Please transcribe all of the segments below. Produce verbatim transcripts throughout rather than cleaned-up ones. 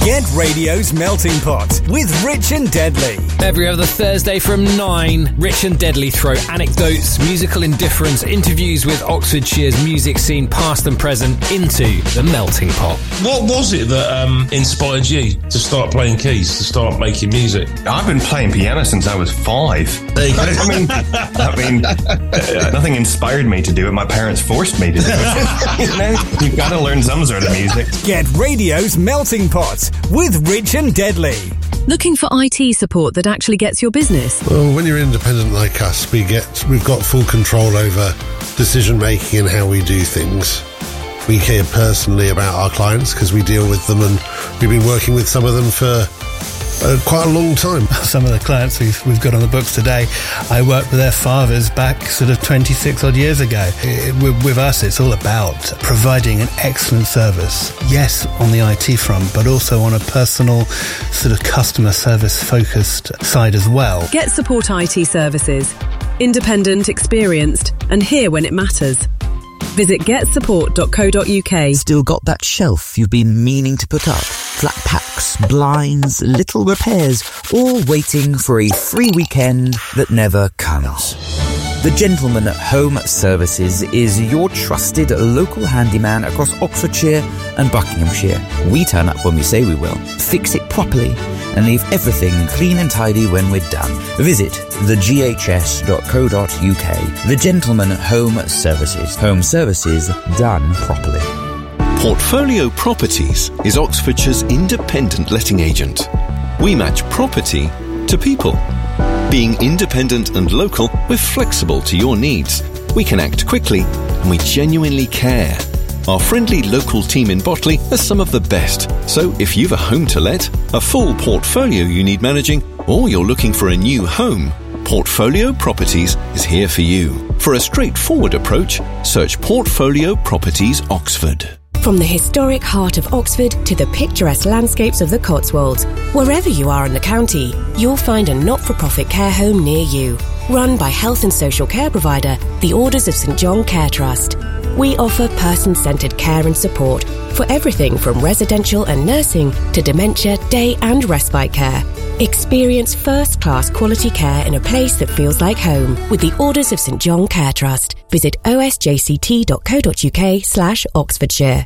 Get Radio's Melting Pot with Rich and Deadly. Every other Thursday from nine, Rich and Deadly throw anecdotes, musical indifference, interviews with Oxfordshire's music scene past and present into the Melting Pot. What was it that um, inspired you to start playing keys, to start making music? I've been playing piano since I was five. There you go. I mean, I mean, uh, nothing inspired me to do it. My parents forced me to do it. You know, you've got to learn some sort of music. Get Radio's Melting Pot with Rich and Deadly. Looking for I T support that actually gets your business? Well, when you're independent like us, we get, we've got full control over decision making and how we do things. We care personally about our clients because we deal with them, and we've been working with some of them for Uh, quite a long time. Some of the clients we've, we've got on the books today, I worked with their fathers back sort of twenty-six odd years ago. It, with, with us, it's all about providing an excellent service. Yes, on the I T front, but also on a personal sort of customer service focused side as well. Get Support I T services. Independent, experienced, and here when it matters. Visit get support dot co dot uk. Still got that shelf you've been meaning to put up? Flat packs, blinds, little repairs, all waiting for a free weekend that never comes. The Gentleman Home Services is your trusted local handyman across Oxfordshire and Buckinghamshire. We turn up when we say we will, fix it properly, and leave everything clean and tidy when we're done. Visit the g h s dot co dot uk. The Gentleman Home Services. Home services done properly. Portfolio Properties is Oxfordshire's independent letting agent. We match property to people. Being independent and local, we're flexible to your needs. We can act quickly and we genuinely care. Our friendly local team in Botley are some of the best. So if you've a home to let, a full portfolio you need managing, or you're looking for a new home, Portfolio Properties is here for you. For a straightforward approach, search Portfolio Properties Oxford. From the historic heart of Oxford to the picturesque landscapes of the Cotswolds, wherever you are in the county, you'll find a not-for-profit care home near you. Run by health and social care provider, the Orders of St John Care Trust. We offer person-centred care and support for everything from residential and nursing to dementia, day and respite care. Experience first-class quality care in a place that feels like home with the Orders of St John Care Trust. Visit o s j c t dot co dot uk slash Oxfordshire.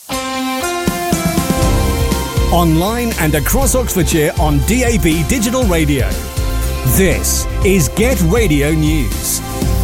Online and across Oxfordshire on D A B Digital Radio. This is Get Radio News.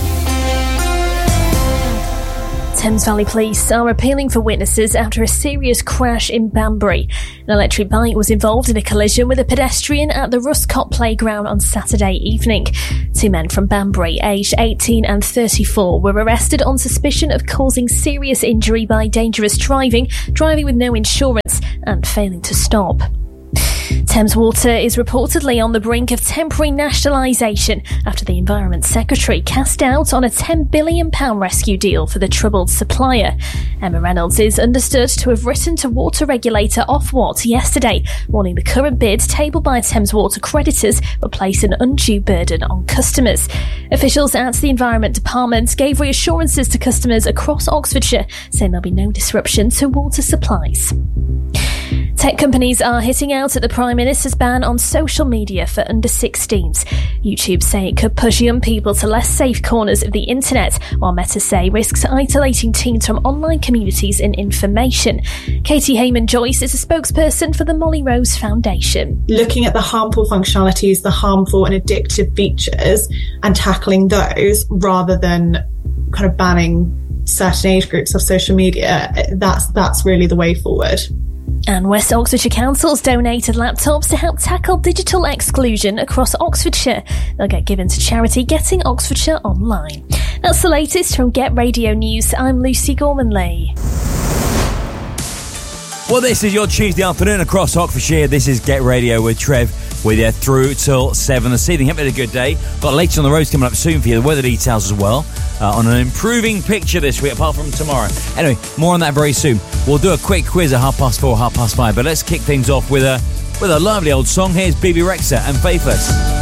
Thames Valley Police are appealing for witnesses after a serious crash in Banbury. An electric bike was involved in a collision with a pedestrian at the Ruscott Playground on Saturday evening. Two men from Banbury, aged eighteen and thirty-four, were arrested on suspicion of causing serious injury by dangerous driving, driving with no insurance, and failing to stop. Thames Water is reportedly on the brink of temporary nationalisation after the Environment Secretary cast doubt on a ten billion pounds rescue deal for the troubled supplier. Emma Reynolds is understood to have written to water regulator Ofwat yesterday, warning the current bid tabled by Thames Water creditors will place an undue burden on customers. Officials at the Environment Department gave reassurances to customers across Oxfordshire, saying there'll be no disruption to water supplies. Tech companies are hitting out at the Prime Minister's ban on social media for under sixteens. YouTube say it could push young people to less safe corners of the internet, while Meta say risks isolating teens from online communities and information. Katie Heyman-Joyce is a spokesperson for the Molly Rose Foundation. Looking at the harmful functionalities, the harmful and addictive features, and tackling those rather than kind of banning certain age groups of social media, that's that's really the way forward. And West Oxfordshire Council's donated laptops to help tackle digital exclusion across Oxfordshire. They'll get given to charity Getting Oxfordshire Online. That's the latest from Get Radio News. I'm Lucy Gormanley. Well, this is your Tuesday afternoon across Oxfordshire. This is Get Radio with Trev with you through till seven this evening. Hope you had a good day. Got later on the roads coming up soon for you. The weather details as well. Uh, on an improving picture this week, apart from tomorrow. Anyway, more on that very soon. We'll do a quick quiz at half past four, half past five. But let's kick things off with a with a lively old song. Here's Bebe Rexha and Faithless.